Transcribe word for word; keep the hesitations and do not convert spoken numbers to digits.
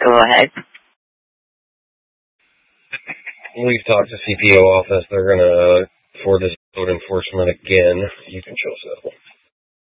Go ahead. We've talked to C P O office. They're going to, for this code enforcement again, you can show settle.